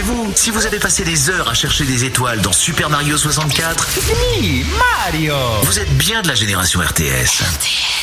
vous, si vous avez passé des heures à chercher des étoiles dans Super Mario 64, c'est fini, Mario. Vous êtes bien de la génération RTS.